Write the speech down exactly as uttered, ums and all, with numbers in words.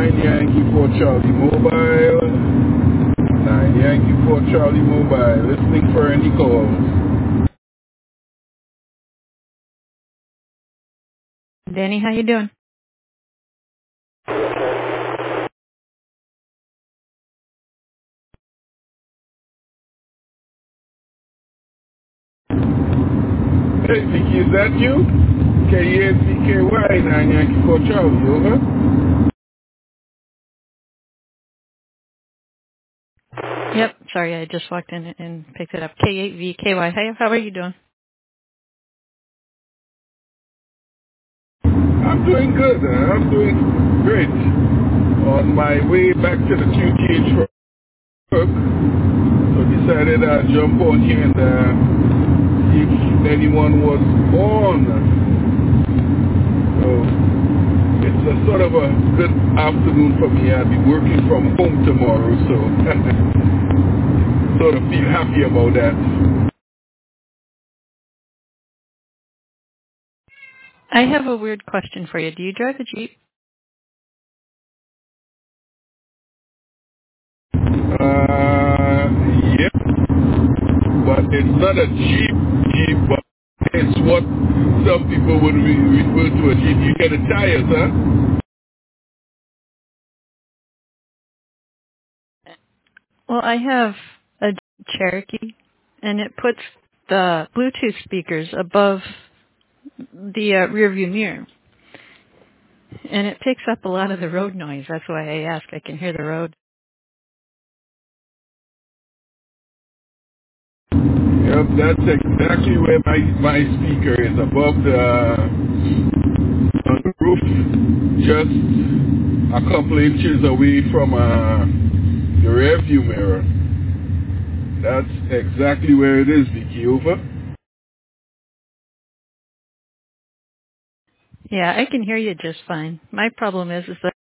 nine Yankee for Charlie Mobile. nine Yankee for Charlie Mobile. Listening for any calls. Danny, how you doing? Hey, Vicky, is that you? K E S C K Y, nine Yankee for Charlie, over. Yep, sorry, I just walked in and picked it up. K eight V K Y. Hey, how are you doing? I'm doing good. Uh, I'm doing great. On my way back to the Q T H work, so decided I'd jump on here and uh, see if anyone was on. So it's a sort of a good afternoon for me. I'll be working from home tomorrow, so sort of feel happy about that. I have a weird question for you. Do you drive a Jeep? Uh, yep, but it's not a Jeep Jeep, but it's what some people would re- refer to a Jeep. You get the tires, huh? Well, I have a Cherokee, and it puts the Bluetooth speakers above the uh, rear view mirror. And it picks up a lot of the road noise. That's why I ask. I can hear the road. Yep, that's exactly where my, my speaker is, above the, on the roof, just a couple inches away from uh, the rear view mirror. That's exactly where it is, Vicky, over. Yeah, I can hear you just fine. My problem is, is that